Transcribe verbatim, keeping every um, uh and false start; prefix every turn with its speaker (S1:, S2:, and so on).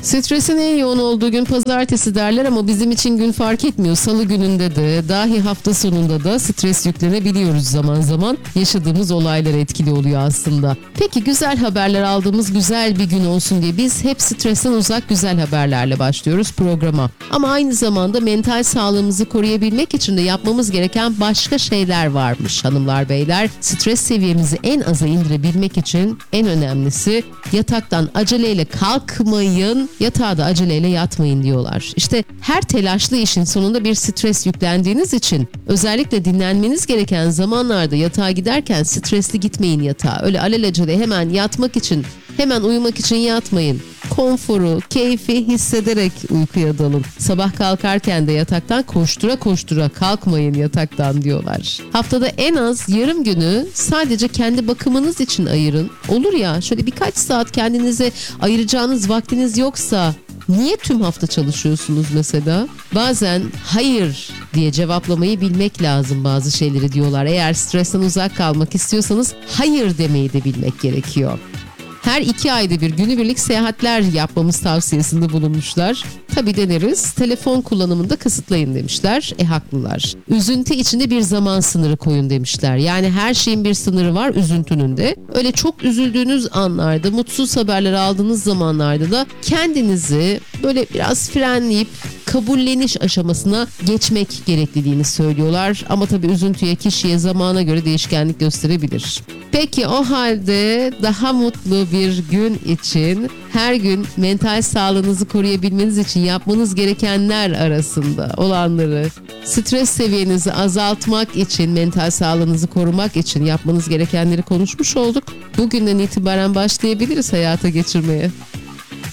S1: Stresin en yoğun olduğu gün pazartesi derler ama bizim için gün fark etmiyor. Salı gününde de, dahi hafta sonunda da stres yüklenebiliyoruz zaman zaman. Yaşadığımız olaylar etkili oluyor aslında. Peki güzel haberler aldığımız güzel bir gün olsun diye biz hep stresten uzak güzel haberlerle başlıyoruz programa. Ama aynı zamanda mental sağlığımızı koruyabilmek için de yapmamız gereken başka şeyler varmış hanımlar beyler. Stres seviyemizi en aza indirebilmek için en önemlisi yataktan aceleyle kalkmayın, yatağa da aceleyle yatmayın diyorlar. İşte her telaşlı işin sonunda bir stres yüklendiğiniz için özellikle dinlenmeniz gereken zamanlarda yatağa giderken stresli gitmeyin yatağa. Öyle alelacele hemen yatmak için, hemen uyumak için yatmayın. Konforu, keyfi hissederek uykuya dalın. Sabah kalkarken de yataktan koştura koştura kalkmayın yataktan diyorlar. Haftada en az yarım günü sadece kendi bakımınız için ayırın. Olur ya, şöyle birkaç saat kendinize ayıracağınız vaktiniz yoksa niye tüm hafta çalışıyorsunuz mesela? Bazen hayır diye cevaplamayı bilmek lazım bazı şeyleri diyorlar. Eğer stresten uzak kalmak istiyorsanız hayır demeyi de bilmek gerekiyor. Her iki ayda bir günübirlik seyahatler yapmamız tavsiyesinde bulunmuşlar. Tabii deneriz. Telefon kullanımında kısıtlayın demişler. E haklılar. Üzüntü içinde bir zaman sınırı koyun demişler. Yani her şeyin bir sınırı var, üzüntünün de. Öyle çok üzüldüğünüz anlarda, mutsuz haberler aldığınız zamanlarda da kendinizi böyle biraz frenleyip kabulleniş aşamasına geçmek gerekliliğini söylüyorlar. Ama tabii üzüntüye, kişiye, zamana göre değişkenlik gösterebilir. Peki o halde daha mutlu bir gün için her gün mental sağlığınızı koruyabilmeniz için yapmanız gerekenler arasında olanları, stres seviyenizi azaltmak için, mental sağlığınızı korumak için yapmanız gerekenleri konuşmuş olduk. Bugünden itibaren başlayabiliriz hayata geçirmeye.